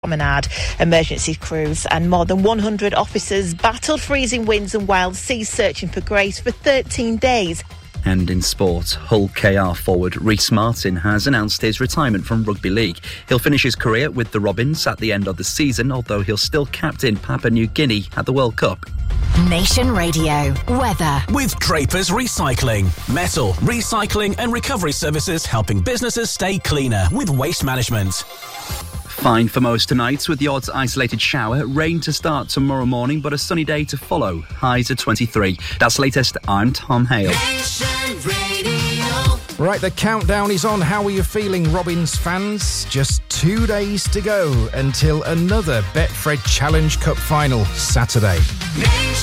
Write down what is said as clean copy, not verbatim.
Promenade. Emergency crews and more than 100 officers battled freezing winds and wild seas searching for Grace for 13 days. And in sport, Hull KR forward Rhys Martin has announced his retirement from rugby league. He'll finish his career with the Robins at the end of the season, although he'll still captain Papua New Guinea at the World Cup. Nation Radio weather with Drapers Recycling, metal recycling and recovery services, helping businesses stay cleaner with waste management. Fine for most tonight, with the odds isolated shower. Rain to start tomorrow morning, but a sunny day to follow. Highs at 23. That's latest. I'm Tom Hale. Right, the countdown is on. How are you feeling, Robins fans? Just 2 days to go until another Betfred Challenge Cup final Saturday.